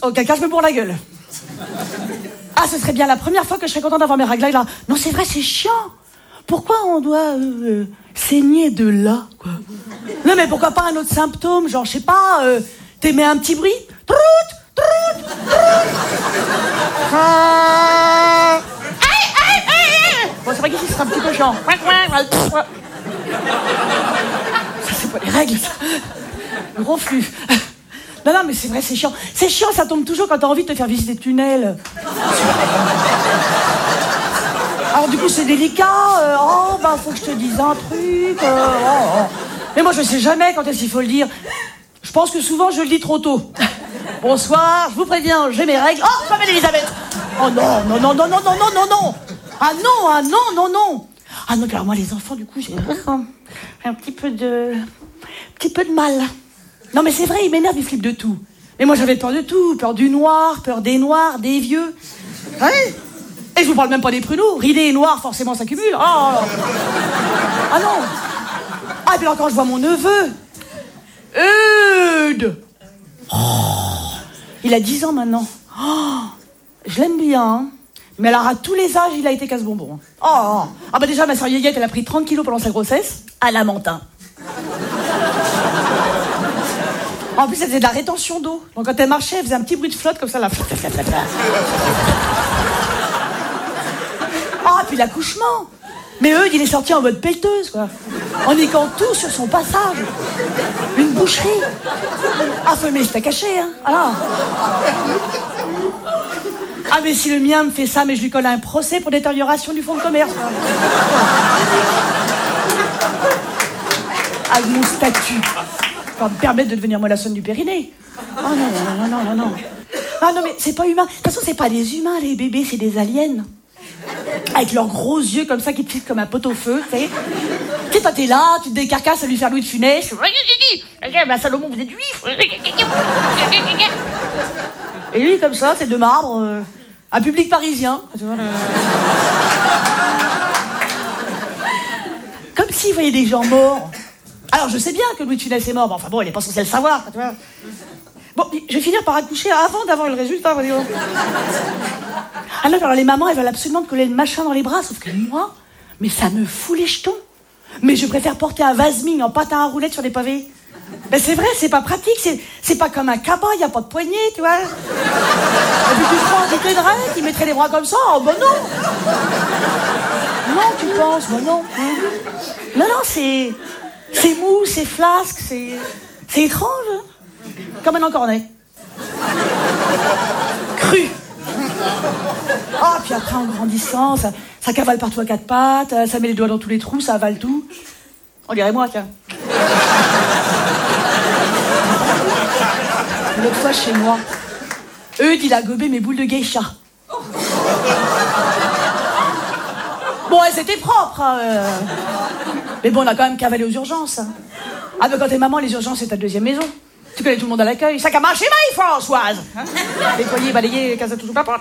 Auquel cas, je me bourre la gueule. Ah, ce serait bien la première fois que je serais contente d'avoir mes règles là. Non, c'est vrai, c'est chiant. Pourquoi on doit saigner de là, quoi? Non, mais pourquoi pas un autre symptôme? Genre, je sais pas, t'émets un petit bruit? Trout, trout, trout. Bon, c'est vrai qu'ici, ce sera un petit peu chiant. Ça, c'est pas les règles, ça. Gros flux. Non, mais c'est vrai, c'est chiant. C'est chiant, ça tombe toujours quand t'as envie de te faire visiter le tunnel. Alors, du coup, c'est délicat. Faut que je te dise un truc. Mais moi, je sais jamais quand est-ce qu'il faut le dire. Je pense que souvent, je le dis trop tôt. Bonsoir, je vous préviens, j'ai mes règles. Oh, je m'appelle Elisabeth. Oh non. Ah non. Ah non, alors moi, les enfants, du coup, j'ai un petit peu de mal. Non, mais c'est vrai, ils m'énervent, ils flippent de tout. Mais moi, j'avais peur de tout. Peur du noir, peur des noirs, des vieux. Ouais. Et je vous parle même pas des pruneaux. Ridés et noirs, forcément, ça cumule. Ah non. Ah, et puis encore, je vois mon neveu. Eudes. Il a 10 ans maintenant. Je l'aime bien, hein. Mais alors, à tous les âges, il a été casse-bonbon. Ah bah déjà, ma sœur Yéyette, elle a pris 30 kilos pendant sa grossesse. À Lamentin. En plus, elle faisait de la rétention d'eau. Donc quand elle marchait, elle faisait un petit bruit de flotte comme ça, là. Puis l'accouchement. Mais il est sorti en mode pelleteuse, quoi. En niquant tout sur son passage. Une boucherie. Ah, mais c'était caché, hein. Ah, mais si le mien me fait ça, mais je lui colle un procès pour détérioration du fonds de commerce, quoi. Avec mon statut. Pour me permettre de devenir mollassonne du Périnée. Oh non. Ah non, mais c'est pas humain. De toute façon, c'est pas des humains, les bébés, c'est des aliens. Avec leurs gros yeux comme ça qui te filent comme un pot-au-feu, tu sais. Tu sais, toi, t'es là, tu te décarcasses à lui faire Louis de Funès. Bah, Salomon, vous êtes juif. Et lui, comme ça, c'est de marbre, un public parisien. Comme s'il voyait des gens morts. Alors, je sais bien que Louis de Funès est mort, mais enfin bon, il est pas censé le savoir, tu vois. Bon, je vais finir par accoucher avant d'avoir le résultat, voyons. Alors les mamans, elles veulent absolument te coller le machin dans les bras, sauf que moi, mais ça me fout les jetons. Mais je préfère porter un Vasming en patin à roulettes sur des pavés. Ben c'est vrai, c'est pas pratique, c'est pas comme un cabas, y a pas de poignée, tu vois. Et puis tu prends un bouquet de règles, ils mettraient les bras comme ça, oh ben non. Non, tu penses, ben non. Non, c'est mou, c'est flasque, c'est étrange. Hein. Comme un encornet. Cru. Ah, puis après, en grandissant, ça cavale partout à quatre pattes, ça met les doigts dans tous les trous, ça avale tout. On dirait moi, tiens. L'autre fois, chez moi, Eudes, il a gobé mes boules de geisha. Bon, elles étaient propres, hein, mais bon, on a quand même cavalé aux urgences. Hein. Ah, mais quand t'es maman, les urgences, c'est ta deuxième maison. Tu connais tout le monde à l'accueil. Ça a marché, Marie-Françoise. Hein, nettoyer, balayer, casse toujours pas porte.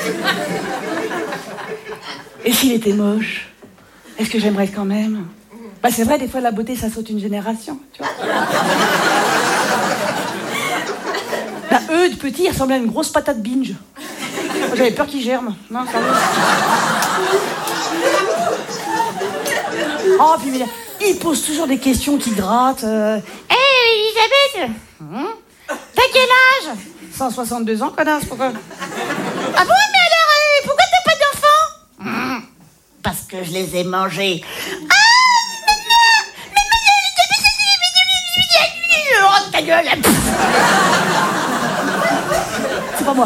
Et s'il était moche, est-ce que j'aimerais quand même? Bah, c'est vrai, des fois, la beauté, ça saute une génération, tu vois. Bah, Eudes, petit, il ressemblait à une grosse patate binge. Moi, j'avais peur qu'il germe. Non, ça va. Oh, puis il pose toujours des questions qui grattent. Elisabeth, t'as quel âge? 162 ans, connasse, pourquoi? Ah bon, mais alors, pourquoi t'as pas d'enfants? Parce que je les ai mangés. Oh, ta gueule. C'est pas moi.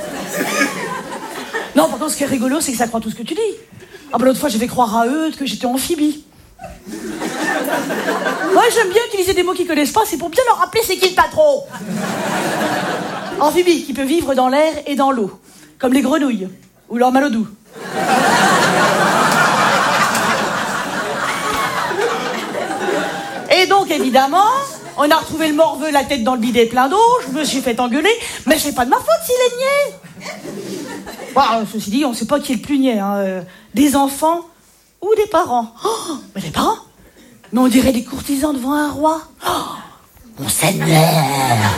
Non, par contre, ce qui est rigolo, c'est que ça croit tout ce que tu dis. Ah bah l'autre fois, j'ai fait croire à eux que j'étais amphibie. Moi, j'aime bien utiliser des mots qu'ils connaissent pas, c'est pour bien leur rappeler c'est qui le patron. Amphibie, qui peut vivre dans l'air et dans l'eau, comme les grenouilles, ou leur malodou. Et donc, évidemment, on a retrouvé le morveux, la tête dans le bidet plein d'eau, je me suis fait engueuler, mais c'est pas de ma faute s'il est niais. Bon, ceci dit, on sait pas qui est le plus niais, hein, des enfants ou des parents. Oh, mais les parents? Mais on dirait des courtisans devant un roi. Oh, on s'énerve.